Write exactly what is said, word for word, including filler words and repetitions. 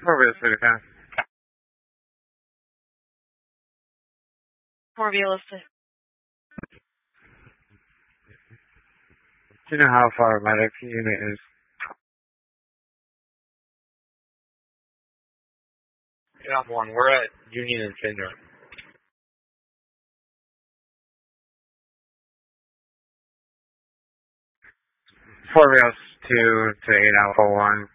Fort Wheeler City Town. Fort Wheeler City. Do you know how far a medic unit is? Yeah, one. We're at Union and Finder. Fort Wheeler two to eight Alpha one.